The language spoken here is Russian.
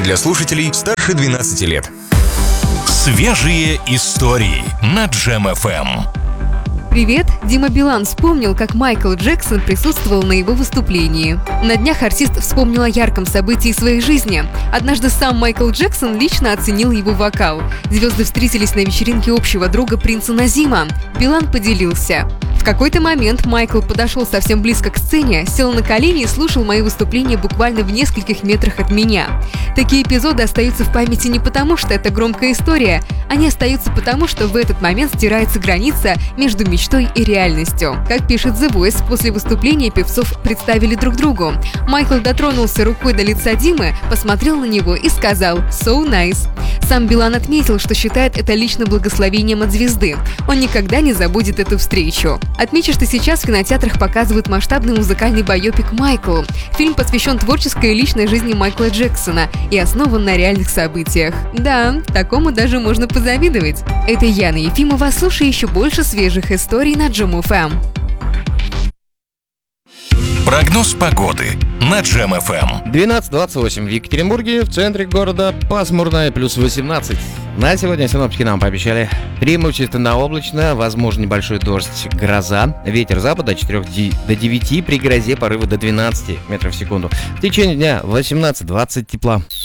для слушателей старше 12 лет. Свежие истории на Джем FM. Привет! Дима Билан вспомнил, как Майкл Джексон присутствовал на его выступлении. На днях артист вспомнил о ярком событии своей жизни. Однажды сам Майкл Джексон лично оценил его вокал. Звезды встретились на вечеринке общего друга принца Назима. Билан поделился: в какой-то момент Майкл подошел совсем близко к сцене, сел на колени и слушал мои выступления буквально в нескольких метрах от меня. Такие эпизоды остаются в памяти не потому, что это громкая история. Они остаются потому, что в этот момент стирается граница между мечтой и реальностью. Как пишет The Voice, после выступления певцов представили друг другу. Майкл дотронулся рукой до лица Димы, посмотрел на него и сказал «So nice». Сам Билан отметил, что считает это лично благословением от звезды. Он никогда не забудет эту встречу. Отмечу, что сейчас в кинотеатрах показывают масштабный музыкальный байопик «Майкл». Фильм посвящен творческой и личной жизни Майкла Джексона и основан на реальных событиях. Да, такому даже можно позавидовать. Это Яна Ефимова. Слушай еще больше свежих историй на Джем FM. Прогноз погоды на Джем FM. 12:28 в Екатеринбурге, в центре города пасмурно и плюс 18. На сегодня синоптики нам пообещали преимущественно облачно, возможно небольшой дождь, гроза, ветер запада от 4 до 9, при грозе порывы до 12 метров в секунду. В течение дня 18-20 тепла.